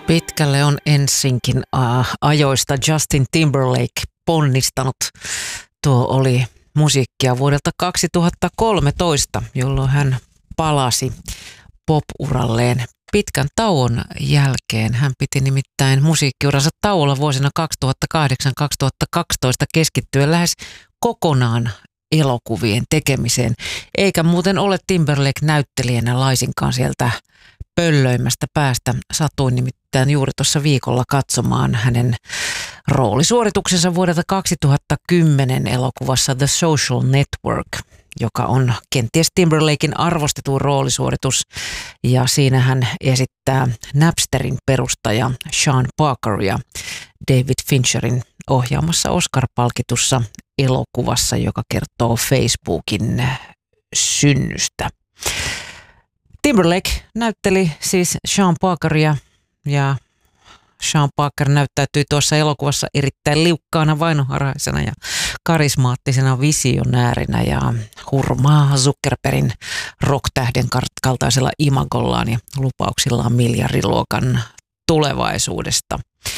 Pitkälle on NSYNCin ajoista Justin Timberlake ponnistanut. Tuo oli musiikkia vuodelta 2013, jolloin hän palasi pop-uralleen pitkän tauon jälkeen. Hän piti nimittäin musiikkiuransa tauolla vuosina 2008-2012 keskittyen lähes kokonaan elokuvien tekemiseen. Eikä muuten ole Timberlake näyttelijänä laisinkaan sieltä pöllöimästä päästä. Satuin nimittäin juuri tuossa viikolla katsomaan hänen roolisuorituksensa vuodelta 2010 elokuvassa The Social Network, joka on kenties Timberlaken arvostetuin roolisuoritus. Ja siinä hän esittää Napsterin perustaja Sean Parkeria David Fincherin ohjaamassa Oscar-palkitussa elokuvassa, joka kertoo Facebookin synnystä. Timberlake näytteli siis Sean Parkeria ja Sean Parker näyttäytyi tuossa elokuvassa erittäin liukkaana, vainoharhaisena ja karismaattisena visionäärinä ja hurmaa Zuckerbergin rocktähden kaltaisella imagollaan ja lupauksillaan miljardiluokan tulevaisuudesta.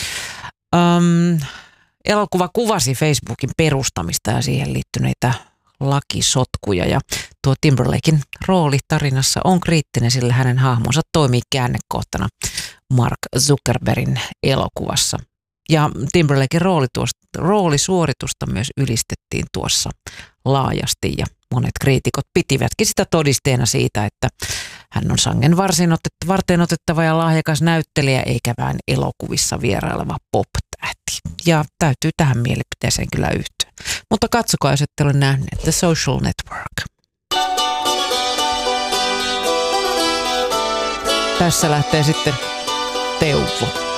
Elokuva kuvasi Facebookin perustamista ja siihen liittyneitä lakisotkuja, ja tuo Timberlaken rooli tarinassa on kriittinen, sillä hänen hahmonsa toimii käännekohtana Mark Zuckerbergin elokuvassa. Ja Timberlaken roolisuoritusta myös ylistettiin tuossa laajasti, ja monet kriitikot pitivätkin sitä todisteena siitä, että hän on sangen varteenotettava ja lahjakas näyttelijä, eikä vain elokuvissa vieraileva pop-tähti. Ja täytyy tähän mielipiteeseen kyllä yhtyä. Mutta katsokaa, jos ette ole nähneet The Social Network. Tässä lähtee sitten Teuvo.